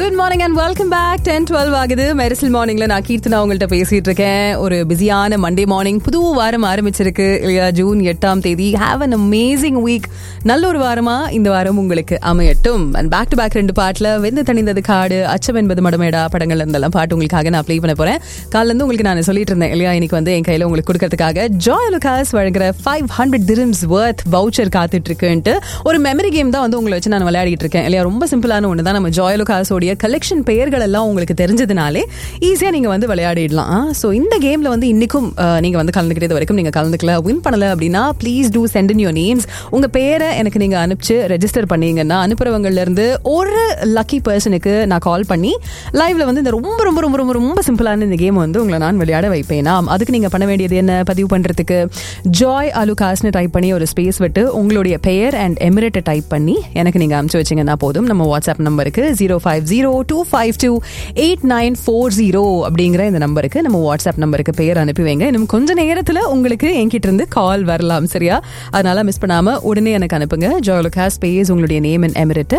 Good morning and welcome back. 10-12 ஆகுது. மெரிசல் மார்னிங்ல நான் கீர்த்தனா உங்கள்கிட்ட பேசிட்டு இருக்கேன். ஒரு பிஸியான மண்டே மார்னிங். புது வாரம் ஆரம்பிச்சிருக்கு இல்லையா? ஜூன் 8ஆம் தேதி. Have an amazing week. நல்ல ஒரு வாரமா இந்த வாரம் உங்களுக்கு அமையட்டும். அண்ட் பேக் டு பேக் 2 பாட்டுல வெந்து தணிந்தது காடு, அச்சம் என்பது மடமேடா படங்கள் இருந்தெல்லாம் பாட்டு உங்களுக்காக நான் ப்ளே பண்ண போறேன். காலைல இருந்து உங்களுக்கு நான் சொல்லிட்டு இருந்தேன் இல்லையா, இன்னைக்கு வந்து என் கையில உங்களுக்கு கொடுக்கறதுக்காக ஜாய் லுகாஸ் வழங்குற 500 dirhams worth voucher காத்துட்டு இருக்குன்ட்டு ஒரு மெமரி கேம் தான் வந்து உங்களை வச்சு நான் விளையாடிட்டு இருக்கேன் இல்லையா. ரொம்ப சிம்பிளான ஒன்று தான். நம்ம ஜாய் லுகாஸோடைய கலெக்ஷன் பெயர்கள் எல்லாம் உங்களுக்கு தெரிஞ்சதுனாலே ஈஸியா நீங்க வந்து விளையாடிடலாம். ஸோ இந்த கேம்ல வந்து இன்னைக்கும் நீங்க வந்து கலந்துக்கிறது வரைக்கும் நீங்க கலந்துக்கல, வின் பண்ணல அப்படின்னா please do send in your names. உங்க பேரை எனக்கு நீங்க அனுப்பிச்சு ரெஜிஸ்டர் பண்ணீங்கன்னா அனுப்புறவங்கல இருந்து ஒரு லக்கி பர்சனுக்கு நான் கால் பண்ணி லைவ்ல வந்து இந்த ரொம்ப ரொம்ப ரொம்ப ரொம்ப ரொம்ப சிம்பிளான இந்த கேம் வந்து உங்களை நான் விளையாட வைப்பேனா. அதுக்கு நீங்க பண்ண வேண்டியது என்ன, பதிவு பண்றதுக்கு ஜாய் அலுகாஸ்னு டைப் பண்ணி ஒரு ஸ்பேஸ் விட்டு உங்களுடைய பெயர் அண்ட் எமிரேட்டை டைப் பண்ணி எனக்கு நீங்க அனுப்பிச்சு வச்சீங்கன்னா போதும். நம்ம வாட்ஸ்அப் நம்பருக்கு 050-252-8940 அப்படிங்கிற இந்த நம்பருக்கு, நம்ம வாட்ஸ்அப் நம்பருக்கு பெயர் அனுப்பி வைங்க. இன்னும் கொஞ்ச நேரத்துல உங்களுக்கு என்கிட்ட இருந்து கால் வரலாம், சரியா? அதனால மிஸ் பண்ணாம உடனே எனக்கு அனுப்புங்க. ஜாய் லுகாஸ் ஸ்பேஸ் உங்களுடைய நேம் அண்ட் எமிரேட்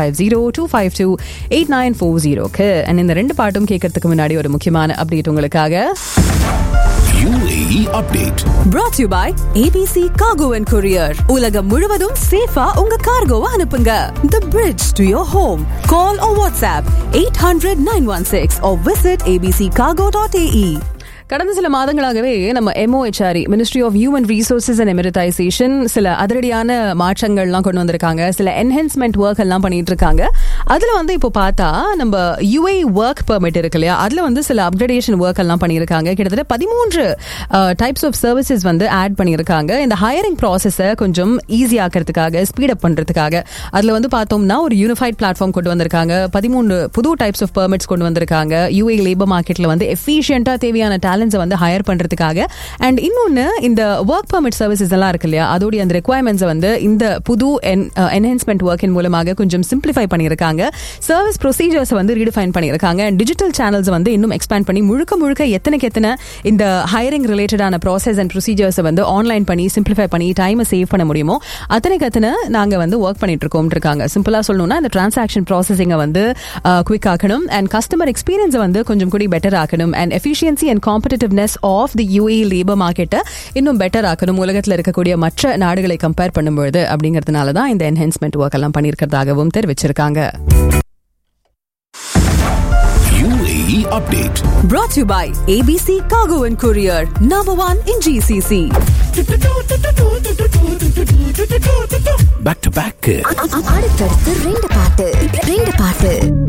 050-252-8940க்கு. அண்ட் இந்த 2 பாட்டும் கேட்கறதுக்கு முன்னாடி ஒரு முக்கியமான அப்டேட் உங்களுக்காக. UAE update brought to you by ABC Cargo and Courier. உலகம் முழுவதும் சேஃபா உங்க கார்கோவை அனுப்புங்க. The bridge to your home. Call or WhatsApp 800-916 or visit abccargo.ae. கடந்த சில மாதங்களாகவே நம்ம MOHRE ministry of human resources and எமிரடைசேஷன் சில அதிரடியான மாற்றங்கள்லாம் கொண்டு வந்திருக்காங்க. சில என்ஹான்ஸ்மெண்ட் ஒர்க் எல்லாம் பண்ணிட்டு இருக்காங்க. அதுல வந்து இப்போ பார்த்தா நம்ம UAE ஒர்க் பெர்மிட் இருக்கு இல்லையா, அதுல வந்து சில அப்கிரேடேஷன் ஒர்க் எல்லாம் பண்ணியிருக்காங்க. கிட்டத்தட்ட 13 டைப்ஸ் ஆஃப் சர்வீசஸ் வந்து ஆட் பண்ணியிருக்காங்க. இந்த ஹையரிங் ப்ராசஸை கொஞ்சம் ஈஸி ஆக்கிறதுக்காக, ஸ்பீட் அப் பண்றதுக்காக அதுல வந்து பார்த்தோம்னா ஒரு யூனிஃபைட் பிளாட்ஃபார்ம் கொண்டு வந்திருக்காங்க. 13 புது டைப்ஸ் ஆஃப் பெர்மிட்ஸ் கொண்டு வந்திருக்காங்க. UAE லேபர் மார்க்கெட்ல வந்து எஃபிஷியன்ட்டா தேவையான வந்து ஹையர் பண்றதுக்காக. அண்ட் இன்னொன்னு, இந்த ஒர்க் பெர்மிட் சர்வீசஸ் எல்லாம் இருக்கு இல்லையா, அதோட அந்த ரெக்வயர்மெண்ட்ஸ் வந்து இந்த புது என்ஹான்ஸ்மெண்ட் ஒர்க்கின் மூலமாக கொஞ்சம் சிம்பிளிஃபை பண்ணியிருக்காங்க. சர்வீஸ் ப்ரொசீஜர்ஸ் வந்து ரீடிஃபைன் பண்ணியிருக்காங்க. அண்ட் டிஜிட்டல் சேனல்ஸ் வந்து இன்னும் எக்ஸ்பேண்ட் பண்ணி முழுக்க எத்தனை இந்த ஹையரிங் ரிலேட்டடான ப்ராசஸ் அண்ட் ப்ரொசீஜர்ஸ் வந்து ஆன்லைன் பண்ணி சிம்பிளிஃபை பண்ணி டைமை சேவ் பண்ண முடியுமோ அத்தனை நாங்க வந்து ஒர்க் பண்ணிட்டு இருக்கோம் இருக்காங்க. சிம்பிளா சொல்லணும்னா இந்த டிரான்சாக்ஷன் ப்ராசஸிங்கை வந்து குவிக் ஆக்கணும் அண்ட் கஸ்டமர் எக்ஸ்பீரியன்ஸை வந்து கொஞ்சம் கூட பெட்டர் ஆக்கணும். And efficiency and competitiveness of the UAE labor market இன்னும் பெட்டர் ஆக்கணும் உலகத்தில் இருக்கக்கூடிய மற்ற நாடுகளை கம்பேர் பண்ணும்போது. அப்படிங்கிறதுனால தான் இந்த என்ஹான்ஸ்மெண்ட் ஒர்க் எல்லாம் பண்ணியிருக்கிறதாகவும் தெரிவிச்சிருக்காங்க. UAE update brought to you by ABC Cargo and Courier, number 1 in GCC. back to back அடுத்தடுத்து 2 பாட்டு